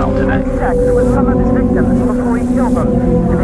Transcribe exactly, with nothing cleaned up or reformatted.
while today. Sex with some of his victims before he killed them.